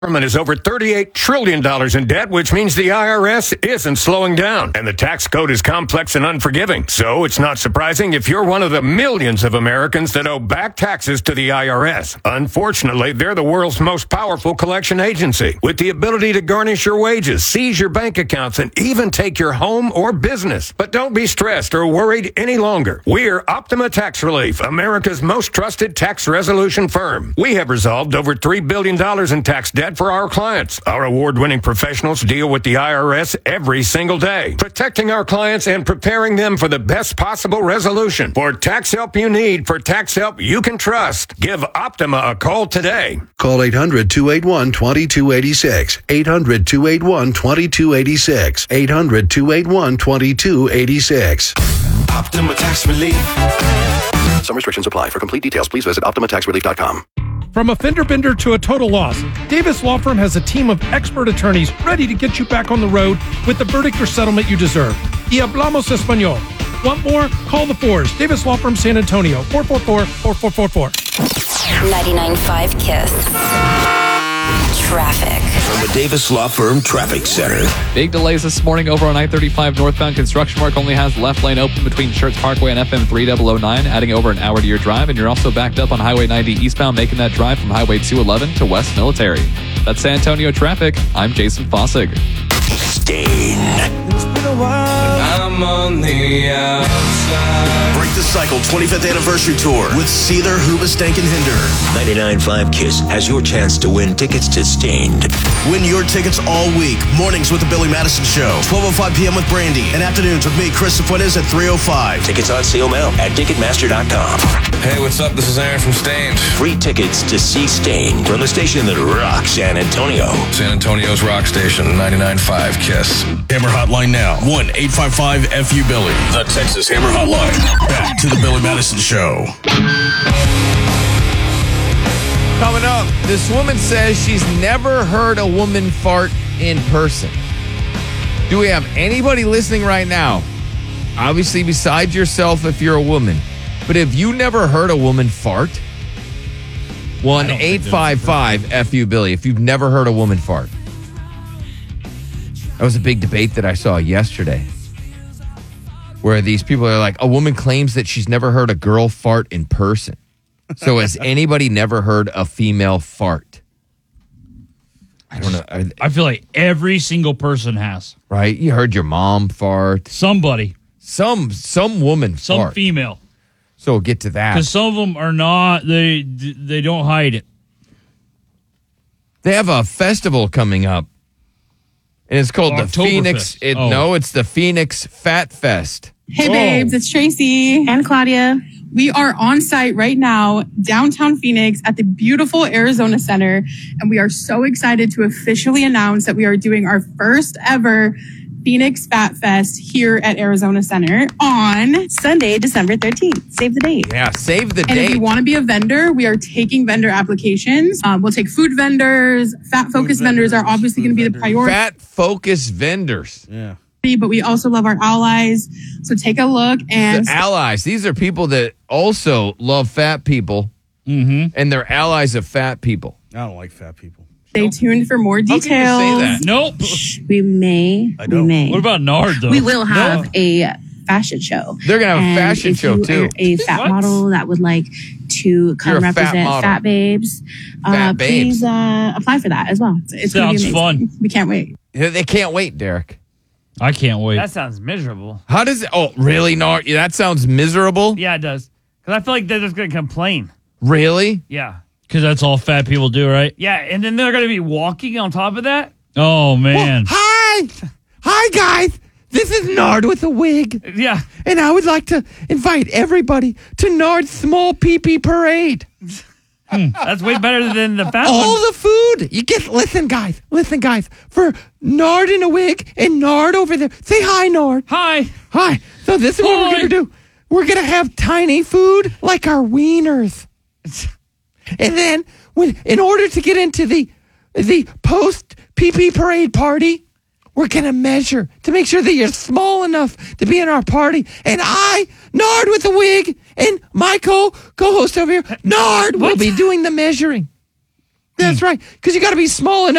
Government is over $38 trillion in debt, which means the IRS isn't slowing down. And the tax code is complex and unforgiving. So it's not surprising if you're one of the millions of Americans that owe back taxes to the IRS. Unfortunately, they're the world's most powerful collection agency, with the ability to garnish your wages, seize your bank accounts, and even take your home or business. But don't be stressed or worried any longer. We're Optima Tax Relief, America's most trusted tax resolution firm. We have resolved over $3 billion in tax debt for our clients. Our award-winning professionals deal with the IRS every single day, protecting our clients and preparing them for the best possible resolution. For tax help you need, for tax help you can trust, give Optima a call today. Call 800-281-2286. 800-281-2286. 800-281-2286. Optima Tax Relief. Some restrictions apply. For complete details, please visit OptimaTaxRelief.com. From a fender bender to a total loss, Davis Law Firm has a team of expert attorneys ready to get you back on the road with the verdict or settlement you deserve. Y hablamos español. Want more? Call the Fours. Davis Law Firm, San Antonio, 444-4444. 99.5 KISS. Traffic. From the Davis Law Firm Traffic Center. Big delays this morning over on I-35 northbound. Construction work only has left lane open between Schertz Parkway and FM 3009, adding over an hour to your drive. And you're also backed up on Highway 90 eastbound, making that drive from Highway 211 to West Military. That's San Antonio traffic. I'm Jason Fossig. Stain. It's been a while. I'm on the outside. Break the Cycle 25th Anniversary Tour with Seether, Hoobastank, and Hinder. 99.5 KISS has your chance to win tickets to Stained. Win your tickets all week. Mornings with the Billy Madison Show. 12:05 p.m. with Brandy. And afternoons with me, Chris Fuentes at 3:05. Tickets on sale now at Ticketmaster.com. Hey, what's up? This is Aaron from Stained. Free tickets to see Stained from the station that rocks San Antonio. San Antonio's rock station, 99.5 KISS. Hammer Hotline now. 1-855-FU-BILLY. The Texas Hammer Hotline. Back to the Billy Madison Show. Coming up, this woman says she's never heard a woman fart in person. Do we have anybody listening right now? Obviously, besides yourself if you're a woman. But have you never heard a woman fart? 1-855-FU-BILLY if you've never heard a woman fart. That was a big debate that I saw yesterday, where these people are like, a woman claims that she's never heard a girl fart in person. So has anybody never heard a female fart? I don't know. I feel like every single person has. Right? You heard your mom fart. Somebody. Some woman Some fart. female. So we'll get to that. Because some of them are not, they don't hide it. They have a festival coming up. And it's called the Phoenix. No, it's the Phoenix Fat Fest. Hey, babes, it's Tracy and Claudia. We are on site right now, downtown Phoenix at the beautiful Arizona Center. And we are so excited to officially announce that we are doing our first ever Phoenix Fat Fest here at Arizona Center on Sunday, December 13th. Save the date. Yeah, save the date. And if you want to be a vendor, we are taking vendor applications. We'll take food vendors. Fat-focused vendors are obviously going to be the priority. Fat-focused vendors. Yeah. But we also love our allies. So take a look. And the allies. These are people that also love fat people. Mm-hmm. And they're allies of fat people. I don't like fat people. Stay tuned for more details. How can you say that? Nope. We may. What about Nard, though? We will have a fashion show. They're going to have a fashion show, too. A fat model that would like to come represent fat babes. Please apply for that as well. It's Sounds fun. We can't wait. They can't wait, Derek. I can't wait. That sounds miserable. How does it? Oh, really, Nard? That sounds miserable? Yeah, it does. Because I feel like they're just going to complain. Really? Yeah. Because that's all fat people do, right? Yeah, and then they're going to be walking on top of that. Oh, man. Well, hi, guys. This is Nard with a wig. Yeah. And I would like to invite everybody to Nard's Small Pee-Pee Parade. That's way better than the fat All one. the food. Listen, guys. For Nard in a wig and Nard over there. Say hi, Nard. Hi. So this is what we're going to do. We're going to have tiny food like our wieners. And then, in order to get into the post pee-pee parade party, we're going to measure to make sure that you're small enough to be in our party. And I, Nard with a wig, and my co-host over here, Nard, will be doing the measuring. That's right. Because you got to be small enough